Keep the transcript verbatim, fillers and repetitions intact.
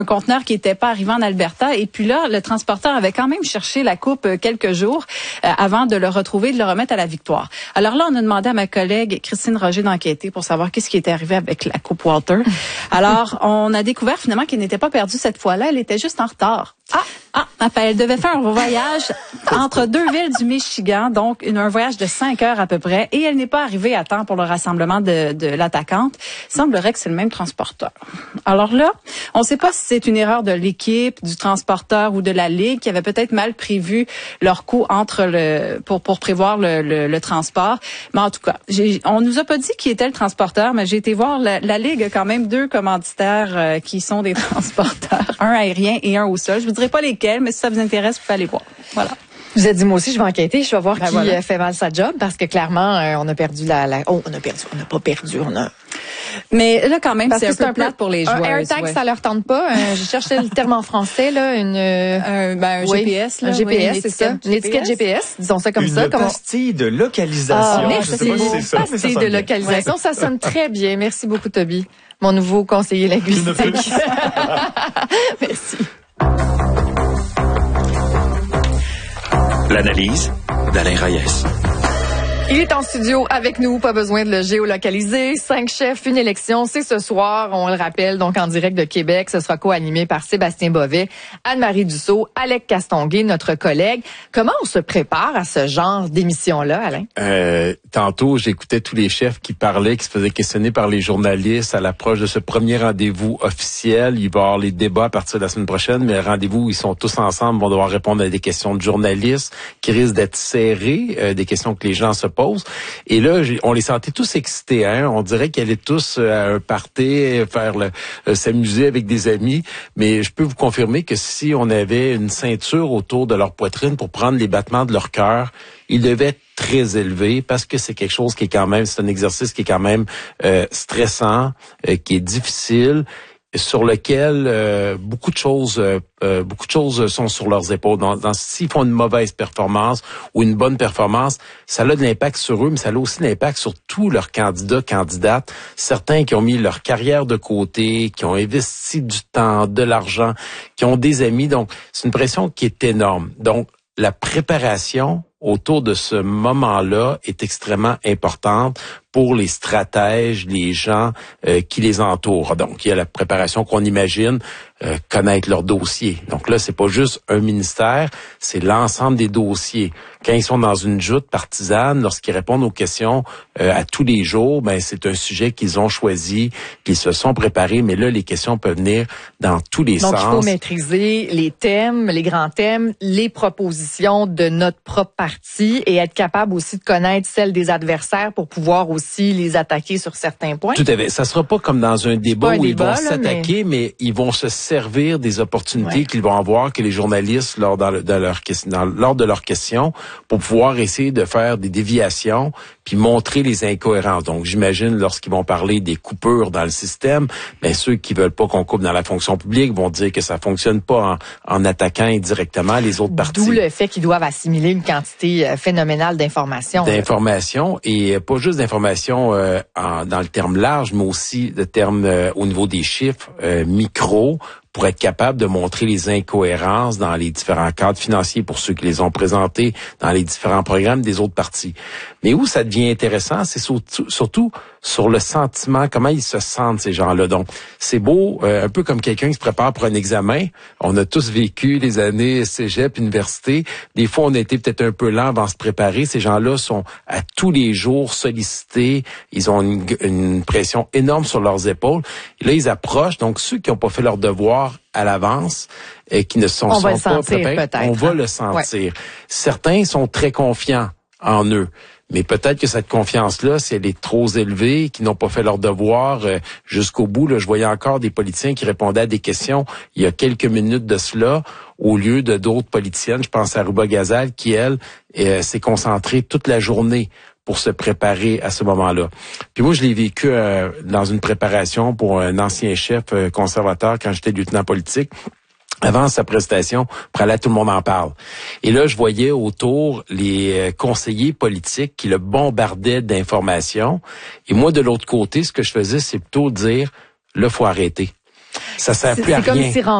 un conteneur qui n'était pas arrivé en Alberta. Et puis là, le transporteur avait quand même cherché la coupe quelques jours euh, avant de le retrouver et de le remettre à la Victoire. Alors là, on a demandé à ma collègue Christine Roger d'enquêter pour savoir qu'est-ce qui était arrivé avec la coupe Walter. Alors, on a découvert finalement qu'elle n'était pas perdue cette fois-là, elle était juste en retard. Ah, ah, enfin, elle devait faire un voyage entre deux villes du Michigan, donc une, un voyage de cinq heures à peu près, et elle n'est pas arrivée à temps pour le rassemblement de, de l'attaquante. Il semblerait que c'est le même transporteur. Alors là, on ne sait pas si c'est une erreur de l'équipe, du transporteur ou de la Ligue qui avait peut-être mal prévu leur coût entre le pour pour prévoir le, le, le transport. Mais en tout cas, j'ai, on nous a pas dit qui était le transporteur, mais j'ai été voir la, la Ligue a quand même deux commanditaires euh, qui sont des transporteurs, un aérien et un au sol. Je vous dirai pas lesquels, mais si ça vous intéresse, vous pouvez aller voir. Voilà. Je vous ai dit, moi aussi, je vais enquêter. Je vais voir ben qui voilà. fait mal sa job parce que clairement, euh, on a perdu la, la... Oh, on a perdu. On n'a pas perdu. On a... Mais là, quand même, parce c'est un c'est peu plate pour les joueurs. Un AirTag, ouais. ça leur tente pas. Euh, j'ai cherché le terme en français, là. Une, un, ben, un oui, G P S, là. Un G P S, oui, c'est ça. Une étiquette G P S. Disons ça comme une ça. Une pastille de localisation. Ah, merci. Je sais pas si c'est ça, pastille de localisation. Ouais. Ça sonne très bien. Merci beaucoup, Toby. Mon nouveau conseiller linguistique. Merci. L'analyse d'Alain Reyes. Il est en studio avec nous, pas besoin de le géolocaliser. Cinq chefs, une élection, c'est ce soir, on le rappelle, donc en direct de Québec. Ce sera co-animé par Sébastien Bovet, Anne-Marie Dussault, Alec Castonguay, notre collègue. Comment on se prépare à ce genre d'émission-là, Alain? Euh, tantôt, j'écoutais tous les chefs qui parlaient, qui se faisaient questionner par les journalistes à l'approche de ce premier rendez-vous officiel. Il va y avoir les débats à partir de la semaine prochaine, mais le rendez-vous, ils sont tous ensemble, vont devoir répondre à des questions de journalistes qui risquent d'être serrées, euh, des questions que les gens se posent. Et là, on les sentait tous excités. Hein? On dirait qu'ils allaient tous à un party, faire le, euh, s'amuser avec des amis. Mais je peux vous confirmer que si on avait une ceinture autour de leur poitrine pour prendre les battements de leur cœur, ils devaient être très élevés parce que c'est quelque chose qui est quand même, c'est un exercice qui est quand même euh, stressant, euh, qui est difficile, sur lequel euh, beaucoup de choses euh, euh, beaucoup de choses sont sur leurs épaules. Dans, dans, s'ils font une mauvaise performance ou une bonne performance, ça a de l'impact sur eux, mais ça a aussi l'impact sur tous leurs candidats, candidates. Certains qui ont mis leur carrière de côté, qui ont investi du temps, de l'argent, qui ont des amis. Donc, c'est une pression qui est énorme. Donc, la préparation autour de ce moment-là est extrêmement importante pour les stratèges, les gens euh, qui les entourent. Donc, il y a la préparation qu'on imagine, euh, connaître leur dossier. Donc là, c'est pas juste un ministère, c'est l'ensemble des dossiers. Quand ils sont dans une joute partisane, lorsqu'ils répondent aux questions euh, à tous les jours, ben c'est un sujet qu'ils ont choisi, qu'ils se sont préparés, mais là, les questions peuvent venir dans tous les Donc, sens. Donc, il faut maîtriser les thèmes, les grands thèmes, les propositions de notre propre parti et être capable aussi de connaître celles des adversaires pour pouvoir aussi les attaquer sur certains points. Tout à fait. Ça sera pas comme dans un débat un où débat, ils vont là, s'attaquer, mais... mais ils vont se servir des opportunités ouais. qu'ils vont avoir, que les journalistes, lors, dans le, dans leur, dans, lors de leurs questions, pour pouvoir essayer de faire des déviations puis montrer les incohérences. Donc, j'imagine, lorsqu'ils vont parler des coupures dans le système, ben ceux qui veulent pas qu'on coupe dans la fonction publique vont dire que ça fonctionne pas en, en attaquant indirectement les autres partis. D'où le fait qu'ils doivent assimiler une quantité phénoménale d'informations. D'informations, et pas juste d'informations euh, en, dans le terme large, mais aussi de termes euh, au niveau des chiffres euh, micro, pour être capable de montrer les incohérences dans les différents cadres financiers pour ceux qui les ont présentés, dans les différents programmes des autres partis. Mais où ça devient intéressant, c'est surtout, surtout sur le sentiment, comment ils se sentent, ces gens-là. Donc, c'est beau, euh, un peu comme quelqu'un qui se prépare pour un examen. On a tous vécu les années cégep, université. Des fois, on a été peut-être un peu lent avant de se préparer. Ces gens-là sont à tous les jours sollicités. Ils ont une, une pression énorme sur leurs épaules. Et là, ils approchent. Donc, ceux qui n'ont pas fait leur devoir à l'avance et qui ne sont, on sont va le pas sentir, préparés, peut-être, on va hein? le sentir. Ouais. Certains sont très confiants en eux. Mais peut-être que cette confiance-là, si elle est trop élevée, qui n'ont pas fait leur devoir euh, jusqu'au bout, là, je voyais encore des politiciens qui répondaient à des questions il y a quelques minutes de cela, au lieu de d'autres politiciennes. Je pense à Ruba Gazal, qui, elle, euh, s'est concentrée toute la journée pour se préparer à ce moment-là. Puis moi, je l'ai vécu euh, dans une préparation pour un ancien chef euh, conservateur quand j'étais lieutenant politique. Avant sa prestation, pour aller, tout le monde en parle. Et là, je voyais autour les conseillers politiques qui le bombardaient d'informations. Et moi, de l'autre côté, ce que je faisais, c'est plutôt dire, là, faut arrêter. Ça sert plus à C'est comme rien. si